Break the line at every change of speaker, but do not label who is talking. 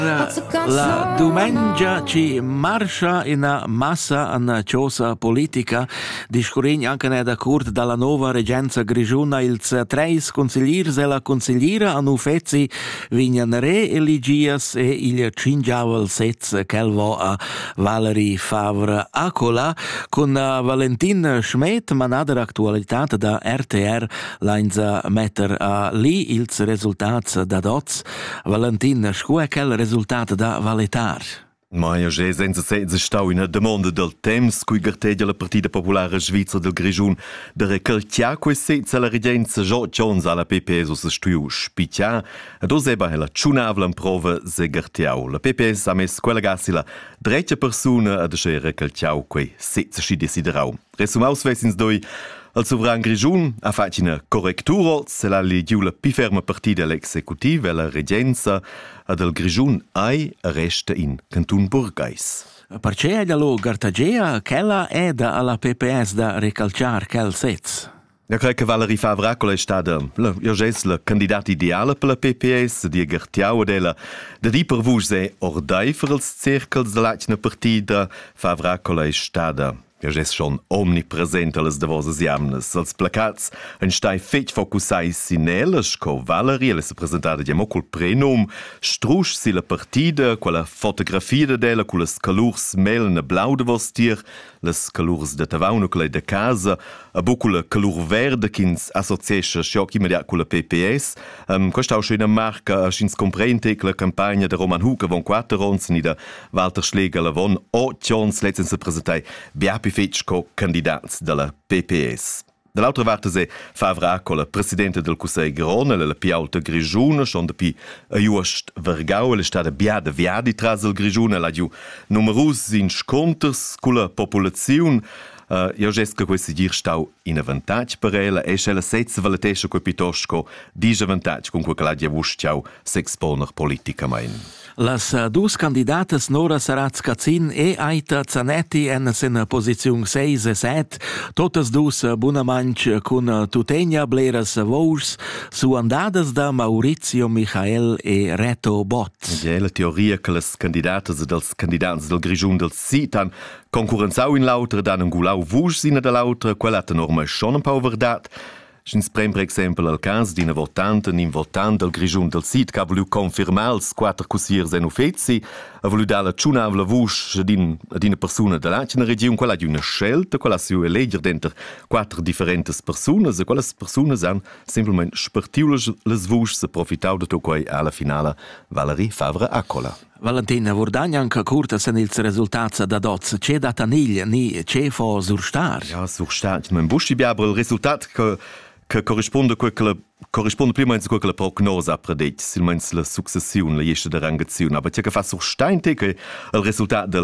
La domenica ci marscia in massa in cosa politica, discorrendo anche d'accordo dalla nuova reggenza grigiuna, ils treis consigliers e la consigliera hanno fezzi vignan re-eligias e il cingiavel sez quel va a Valerie Favre Acola con Valentin Schmidt, manada l'attualità da RTR l'ainza metter lì ils resultats da dots. Valentin, scu è quel risultato da valetar?
Ma io già senza sezze stau in domanda del temps cui garteggia la Partita Popolare Svizzera del Grigiun de recalciar quei sezze alla regenza già Jones alla PPS o se stuiu spiccia ed oseba la ciunavla in prova se gartiau. La PPS ha messo quella gassila dreccia persona ad esce recalciau quei sezze si desiderau. Resumaus vessins doi al Sovran Grigiun ha fatto una correttura, se la ligiu la più ferma partita dell'executiva e la regenza ed il Grigiun resta in Canton Burgais.
Perché lo gartagea quella è da alla PPS da recalciar quel sez?
Io credo che Valerie Favre Acola è stata la candidata ideale per la PPS, di gartiau della di per voi se ordai per els cercles dell'acina partita. Favre Acola è stata ja schon omnipresent alles de vosas jamnes. Als placats en stai fetg focusai sinelas, co Valerie, le se presentata diamo col prenum, strusch si la partida, quella fotografia della, con les calurs melne blau de vos tier, les calurs de tavauna con de casa, a bu con la calur verde, kins associesce scioc immediat con la PPS. Questa auch in marca, schins comprente che la campagna de Roman Hucke von 4 ronzen i de Walter Schlegel von 8 ons letztens se presentai Beapi Fitschko, candidats della PPS. Dall'altra parte se Favre Acola, presidente del Consiglio Grone, la più alta Grigiuna, schon da più a just Vergau, è stata biada viadi tras il Grigiuna, la giù numerosi inconters con la popolazione. Io penso che questo dir stau in vantaggio per ella e se la sezza valetesce coi pitosco disvantaggio con quel che la diavusciau s'exponer politicamente.
Las dus candidatas Nora Saratz-Cazzin e Aita Zanetti en sin posizione 6 e 7, totes dus bunamanch con tutenia bleras vours su andadas da Maurizio Michael e Reto Bott.
Ja, la teoria che le candidatas e dels candidats del Grigiun del SIT han concurrenzau in l'autra dan un gulau vours in dell'autra, quella ha norma schon un po' verdat. Schins prem per esempio al caso di una votante in votante del Grigiun del SIT che ha voluto confermare els 4 cusiers en uffizi, ha voluto dare ciunavla voce di una persona dell'altra regione, quella di una scelta, quella si eleggere dentro 4 differenti persone, e quelle persone hanno semplicemente spartito le voci e approfittato di tutto alla finale Valerie Favre Acola.
Valentina, vorrei anche curta se il risultato da dots, c'è da taniglia, ni c'è fa surstar?
Ja, surstar, ma in busci abbiamo il risultato che corrisponde prima a quello che la prognosa ha predetto, silmente la successione, la gesta da rangazione. Ma c'è che fa surstar che il risultato